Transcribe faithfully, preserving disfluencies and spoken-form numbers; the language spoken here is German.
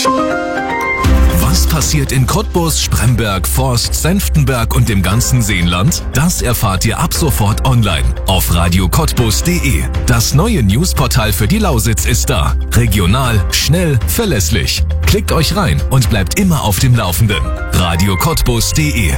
Was passiert in Cottbus, Spremberg, Forst, Senftenberg und dem ganzen Seenland? Das erfahrt ihr ab sofort online auf radio cottbus punkt de. Das neue Newsportal für die Lausitz ist da. Regional, schnell, verlässlich. Klickt euch rein und bleibt immer auf dem Laufenden. radio cottbus punkt de